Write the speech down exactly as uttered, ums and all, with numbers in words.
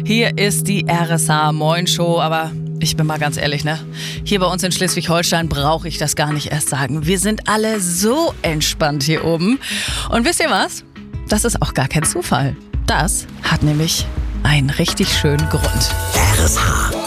Hier ist die R S H Moin Show, aber ich bin mal ganz ehrlich, ne? Hier bei uns in Schleswig-Holstein brauche ich das gar nicht erst sagen. Wir sind alle so entspannt hier oben. Und wisst ihr was? Das ist auch gar kein Zufall. Das hat nämlich einen richtig schönen Grund. R S H